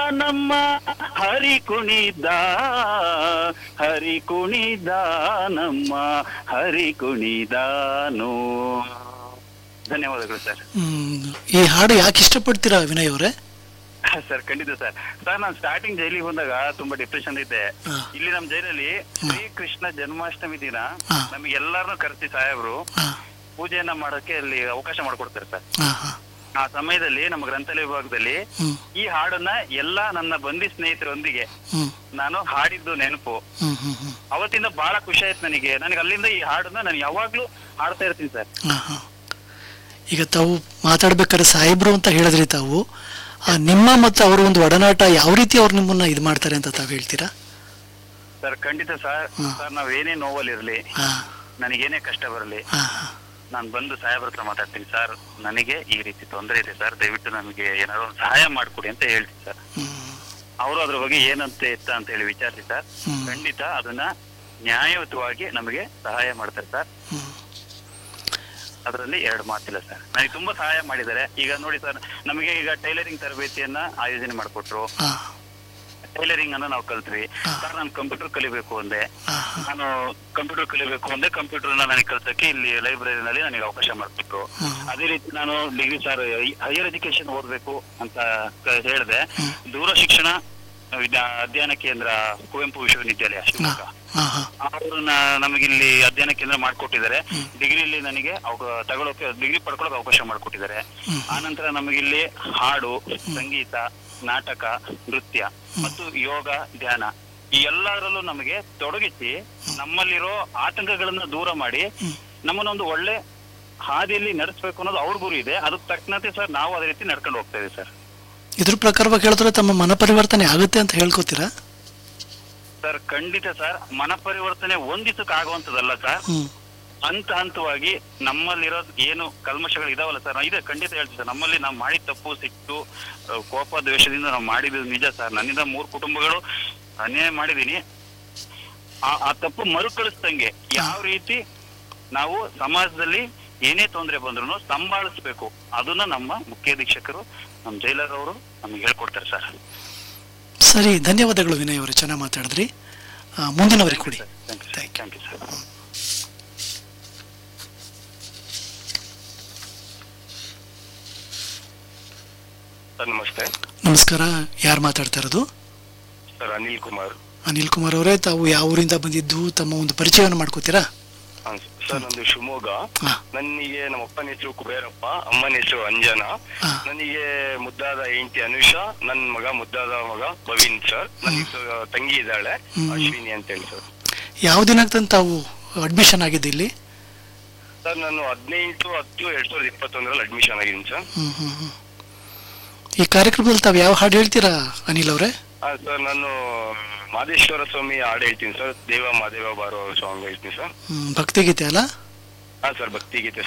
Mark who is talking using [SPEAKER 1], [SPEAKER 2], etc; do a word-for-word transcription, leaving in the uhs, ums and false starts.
[SPEAKER 1] ನಮ್ಮ ಹರಿ ಕುಣಿದ ಹರಿ ಕುಣಿದ ನಮ್ಮ ಹರಿ ಕುಣಿದಾನು. ಧನ್ಯವಾದಗಳು ಸರ್.
[SPEAKER 2] ಹ್ಮ್ ಈ ಹಾಡು ಯಾಕೆ ಇಷ್ಟಪಡ್ತೀರಾ ವಿನಯ್ ಅವರೇ?
[SPEAKER 1] ಸರ್ ಖಂಡಿತ ಸರ್. ಸರ್ ನಾನು ಸ್ಟಾರ್ಟಿಂಗ್ ಜೈಲಿಗೆ ಬಂದಾಗ ತುಂಬಾ ಡಿಪ್ರೆಷನ್ ಇದ್ದೆ. ಇಲ್ಲಿ ನಮ್ ಜೈಲಲ್ಲಿ ಶ್ರೀ ಕೃಷ್ಣ ಜನ್ಮಾಷ್ಟಮಿ ದಿನ ನಮಗೆ ಎಲ್ಲಾರನ್ನೂ ಕರೆಸಿ ಸಾಹೇಬ್ರು ಪೂಜೆಯನ್ನ ಮಾಡೋಕೆ ಅಲ್ಲಿ ಅವಕಾಶ ಮಾಡ್ಕೊಡ್ತಾರೆ ಸರ್. ಆ ಸಮಯದಲ್ಲಿ ನಮ್ಮ ಗ್ರಂಥಾಲಯ ವಿಭಾಗದಲ್ಲಿ ಈ ಹಾಡನ್ನ ಎಲ್ಲಾ ನನ್ನ ಬಂಧಿ ಸ್ನೇಹಿತರೊಂದಿಗೆ ನಾನು ಹಾಡಿದ್ದು ನೆನಪು. ಅವತ್ತಿಂದ ಬಹಳ ಖುಷಿ ಆಯ್ತು ನನಗೆ. ನನಗೆ ಅಲ್ಲಿಂದ ಈ ಹಾಡನ್ನ ನಾನು ಯಾವಾಗ್ಲೂ ಹಾಡ್ತಾ ಇರ್ತೀನಿ ಸರ್.
[SPEAKER 2] ಈಗ ತಾವು ಮಾತಾಡ್ಬೇಕಾದ್ರೆ ಸಾಹೇಬ್ರು ಅಂತ ಹೇಳಿದ್ರಿ, ತಾವು ನಿಮ್ಮ ಮತ್ತು ಅವರ ಒಂದು ಒಡನಾಟ ಯಾವ ರೀತಿ ಅವ್ರು ನಿಮ್ಮನ್ನ ಇದು ಮಾಡ್ತಾರೆ ಅಂತ ತಾವು ಹೇಳ್ತೀರಾ?
[SPEAKER 1] ಸರ್ ಖಂಡಿತ ಸರ್. ಸರ್ ನಾವ್ ಏನೇ ನೋವಲ್ಲಿ ಇರ್ಲಿ, ನನಗೇನೇ ಕಷ್ಟ ಬರಲಿ, ನಾನು ಬಂದು ಸಾಹೇಬ್ರ ಹತ್ರ ಮಾತಾಡ್ತೀನಿ. ಸರ್ ನನಗೆ ಈ ರೀತಿ ತೊಂದರೆ ಇದೆ ಸರ್, ದಯವಿಟ್ಟು ನನಗೆ ಏನಾದ್ರು ಒಂದು ಸಹಾಯ ಮಾಡ್ಕೊಡಿ ಅಂತ ಹೇಳ್ತೀನಿ ಸರ್. ಅವರು ಅದ್ರ ಬಗ್ಗೆ ಏನಂತ ಇತ್ತ ಅಂತ ಹೇಳಿ ವಿಚಾರಿಸಿ ಸರ್, ಖಂಡಿತ ಅದನ್ನ ನ್ಯಾಯಯುತವಾಗಿ ನಮಗೆ ಸಹಾಯ ಮಾಡ್ತಾರೆ ಸರ್. ಅದರಲ್ಲಿ ಎರಡು ಮಾತಿಲ್ಲ ಸರ್. ನನಗೆ ತುಂಬಾ ಸಹಾಯ ಮಾಡಿದ್ದಾರೆ. ಈಗ ನೋಡಿ ಸರ್, ನಮಗೆ ಈಗ ಟೈಲರಿಂಗ್ ತರಬೇತಿಯನ್ನ ಆಯೋಜನೆ ಮಾಡಿಕೊಟ್ರು. ಟೈಲರಿಂಗ್ ಅನ್ನ ನಾವು ಕಲ್ತ್ವಿ ಸರ್. ನಾನು ಕಂಪ್ಯೂಟರ್ ಕಲಿಬೇಕು ಅಂದೆ, ನಾನು ಕಂಪ್ಯೂಟರ್ ಕಲಿಬೇಕು ಅಂದೆ. ಕಂಪ್ಯೂಟರ್ ನನಗೆ ಕಲ್ಸಕ್ಕೆ ಇಲ್ಲಿ ಲೈಬ್ರರಿನಲ್ಲಿ ನನಗೆ ಅವಕಾಶ ಮಾಡಿಕೊಟ್ರು. ಅದೇ ರೀತಿ ನಾನು ಡಿಗ್ರಿ ಸರ್ ಹೈಯರ್ ಎಜುಕೇಶನ್ ಓದ್ಬೇಕು ಅಂತ ಹೇಳಿದೆ. ದೂರ ಶಿಕ್ಷಣ ಅಧ್ಯಯನ ಕೇಂದ್ರ ಕುವೆಂಪು ವಿಶ್ವವಿದ್ಯಾಲಯ ಶಿವಮೊಗ್ಗ ಅವರು ನಮಗಿಲ್ಲಿ ಅಧ್ಯಯನ ಕೇಂದ್ರ ಮಾಡ್ಕೊಟ್ಟಿದ್ದಾರೆ. ಡಿಗ್ರಿಲಿ ನನಗೆ ತಗೊಳಕ್ಕೆ ಡಿಗ್ರಿ ಪಡ್ಕೊಳಕ್ ಅವಕಾಶ ಮಾಡ್ಕೊಟ್ಟಿದ್ದಾರೆ. ಆನಂತರ ನಮಗಿಲ್ಲಿ ಹಾಡು, ಸಂಗೀತ, ನಾಟಕ, ನೃತ್ಯ ಮತ್ತು ಯೋಗ, ಧ್ಯಾನ ಈ ಎಲ್ಲದರಲ್ಲೂ ನಮಗೆ ತೊಡಗಿಸಿ ನಮ್ಮಲ್ಲಿರೋ ಆತಂಕಗಳನ್ನ ದೂರ ಮಾಡಿ ನಮ್ಮನ್ನೊಂದು ಒಳ್ಳೆ ಹಾದಿಯಲ್ಲಿ ನಡೆಸಬೇಕು ಅನ್ನೋದು ಅವ್ರ ಗುರಿ ಇದೆ. ಅದಕ್ಕೆ ತಕ್ಕಂತೆ ಸರ್ ನಾವು ಅದೇ ರೀತಿ ನಡ್ಕೊಂಡು ಹೋಗ್ತಾ ಇದೀವಿ ಸರ್.
[SPEAKER 2] ಇದ್ರ ಪ್ರಕಾರವಾಗಿ ಹೇಳಿದ್ರೆ ತಮ್ಮ ಮನ ಪರಿವರ್ತನೆ ಆಗುತ್ತೆ ಅಂತ ಹೇಳ್ಕೊತೀರಾ?
[SPEAKER 1] ಸರ್ ಖಂಡಿತ ಸರ್. ಮನ ಪರಿವರ್ತನೆ ಒಂದ್ ದಿವಸಕ್ಕೆ ಆಗುವಂತದಲ್ಲ ಸರ್. ಹಂತ ಹಂತವಾಗಿ ನಮ್ಮಲ್ಲಿರೋ ಏನು ಕಲ್ಮಶಗಳು ಇದಾವಲ್ಲ ಸರ್, ಇದೆ ಖಂಡಿತ ಹೇಳ್ತೀವಿ ಸರ್. ನಮ್ಮಲ್ಲಿ ನಾವು ಮಾಡಿದ ತಪ್ಪು, ಸಿಟ್ಟು, ಕೋಪ, ದ್ವೇಷದಿಂದ ನಾವು ಮಾಡಿದ್ದು ನಿಜ ಸರ್. ನನ್ನಿಂದ ಮೂರು ಕುಟುಂಬಗಳು ಅನ್ಯಾಯ ಮಾಡಿದೀನಿ. ಆ ಆ ತಪ್ಪು ಮರುಕಳಿಸ್ದಂಗೆ ಯಾವ ರೀತಿ ನಾವು ಸಮಾಜದಲ್ಲಿ ಏನೇ ತೊಂದರೆ ಬಂದ್ರು ಸಂಭಾಳಿಸ್ಬೇಕು, ಅದನ್ನ ನಮ್ಮ ಮುಖ್ಯಾಧೀಕ್ಷಕರು, ನಮ್ಮ ಜೈಲರ್ ಅವರು ನಮ್ಗೆ ಹೇಳ್ಕೊಡ್ತಾರೆ ಸರ್.
[SPEAKER 2] ಸರಿ, ಧನ್ಯವಾದಗಳು ವಿನಯ್ ಅವರು, ಚೆನ್ನಾಗಿ ಮಾತಾಡಿದ್ರಿ. ಮುಂದಿನವರಿಗೆ ಕೊಡಿ.
[SPEAKER 1] Thank you sir. ಸರ್ ನಮಸ್ತೆ.
[SPEAKER 2] ನಮಸ್ಕಾರ. ಯಾರು ಮಾತಾಡ್ತಾ ಇರೋದು?
[SPEAKER 1] ಸರ್ ಅನಿಲ್ ಕುಮಾರ್.
[SPEAKER 2] ಅನಿಲ್ ಕುಮಾರ್ ಅವರೇ, ತಾವು ಯಾವ ಊರಿಂದ ಬಂದಿದ್ದು, ತಮ್ಮ ಒಂದು ಪರಿಚಯವನ್ನು ಮಾಡ್ಕೋತೀರಾ?
[SPEAKER 1] ಸರ್ ನಂದು ಶಿವಮೊಗ್ಗ. ನನಗೆ ನಮ್ಮ ಅಪ್ಪನ ಹೆಸರು ಕುಬೇರಪ್ಪ, ಅಮ್ಮನ ಹೆಸರು ಅಂಜನಾ. ನನಗೆ ಮುದ್ದಾದ ಹೆಂಡತಿ ಅನುಷಾ, ನನ್ ಮಗ ಮುದ್ದಾದ ಮಗ ಭವೀನ್ ಸರ್. ನನಗೆ ತಂಗಿ ಇದ್ದಾಳೆ ಅಶ್ವಿನಿ ಅಂತ ಹೇಳಿ ಸರ್.
[SPEAKER 2] ಯಾವ ದಿನಕ್ಕೆ ತಾವು ಅಡ್ಮಿಷನ್ ಆಗಿದ್ದು ಇಲ್ಲಿ?
[SPEAKER 1] ಸರ್ ನಾನು ಹದಿನೆಂಟು ಹತ್ತು ಎರಡ್ ಸಾವಿರದ ಇಪ್ಪತ್ತೊಂದರಲ್ಲಿ ಅಡ್ಮಿಷನ್ ಆಗಿದ್ದೀನಿ ಸರ್.
[SPEAKER 2] ಈ ಕಾರ್ಯಕ್ರಮದಲ್ಲಿ ತಾವು ಯಾವ ಹಾಡು ಹೇಳ್ತೀರಾ ಅನಿಲ್ ಅವರೇ?
[SPEAKER 1] ಹಾ ಸರ್, ನಾನು ಮಾದೇಶ್ವರ ಸ್ವಾಮಿ ಹಾಡು ಹೇಳ್ತೀನಿ ಸರ್. ದೇವ ಮಾದೇವ ಬಾರೋ ಸಾಂಗ್ ಹೇಳ್ತೀನಿ ಸರ್.
[SPEAKER 2] ಭಕ್ತಿಗೀತೆ ಅಲ್ಲ?
[SPEAKER 1] ಹಾ ಸರ್, ಭಕ್ತಿಗೀತೆ